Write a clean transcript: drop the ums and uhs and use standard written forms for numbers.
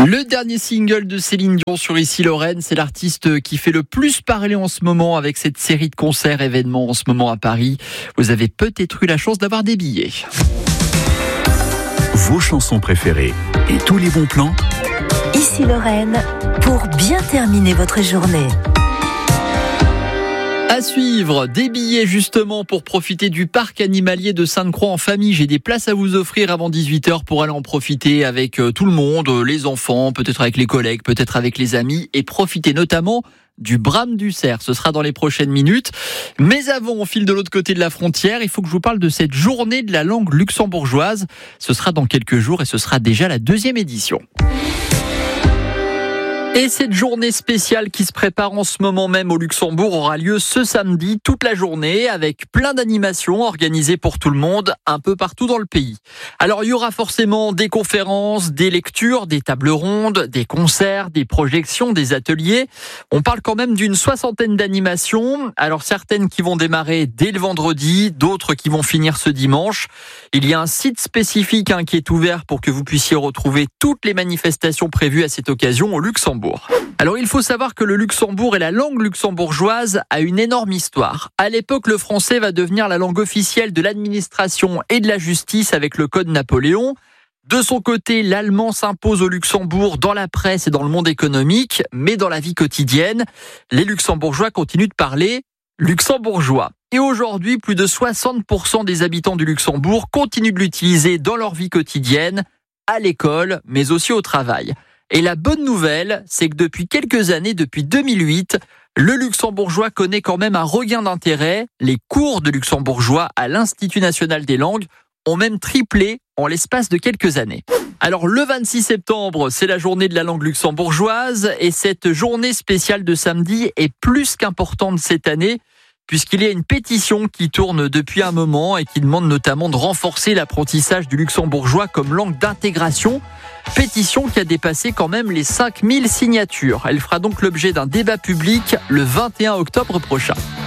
Le dernier single de Céline Dion sur Ici Lorraine, c'est l'artiste qui fait le plus parler en ce moment avec cette série de concerts, événements en ce moment à Paris. Vous avez peut-être eu la chance d'avoir des billets. Vos chansons préférées et tous les bons plans. Ici Lorraine, pour bien terminer votre journée. À suivre, des billets justement pour profiter du parc animalier de Sainte-Croix en famille. J'ai des places à vous offrir avant 18h pour aller en profiter avec tout le monde, les enfants, peut-être avec les collègues, peut-être avec les amis et profiter notamment du Brame du Cerf. Ce sera dans les prochaines minutes. Mais avant, on file de l'autre côté de la frontière. Il faut que je vous parle de cette journée de la langue luxembourgeoise. Ce sera dans quelques jours et ce sera déjà la 2e édition. Et cette journée spéciale qui se prépare en ce moment même au Luxembourg aura lieu ce samedi, toute la journée, avec plein d'animations organisées pour tout le monde, un peu partout dans le pays. Alors il y aura forcément des conférences, des lectures, des tables rondes, des concerts, des projections, des ateliers. On parle quand même d'une 60aine d'animations. Alors certaines qui vont démarrer dès le vendredi, d'autres qui vont finir ce dimanche. Il y a un site spécifique qui est ouvert pour que vous puissiez retrouver toutes les manifestations prévues à cette occasion au Luxembourg. Alors il faut savoir que le Luxembourg et la langue luxembourgeoise a une énorme histoire. À l'époque, le français va devenir la langue officielle de l'administration et de la justice avec le Code Napoléon. De son côté, l'allemand s'impose au Luxembourg dans la presse et dans le monde économique, mais dans la vie quotidienne, les Luxembourgeois continuent de parler luxembourgeois. Et aujourd'hui, plus de 60% des habitants du Luxembourg continuent de l'utiliser dans leur vie quotidienne, à l'école, mais aussi au travail. Et la bonne nouvelle, c'est que depuis quelques années, depuis 2008, le luxembourgeois connaît quand même un regain d'intérêt. Les cours de luxembourgeois à l'Institut national des langues ont même triplé en l'espace de quelques années. Alors le 26 septembre, c'est la journée de la langue luxembourgeoise et cette journée spéciale de samedi est plus qu'importante cette année puisqu'il y a une pétition qui tourne depuis un moment et qui demande notamment de renforcer l'apprentissage du luxembourgeois comme langue d'intégration. Pétition qui a dépassé quand même les 5000 signatures. Elle fera donc l'objet d'un débat public le 21 octobre prochain.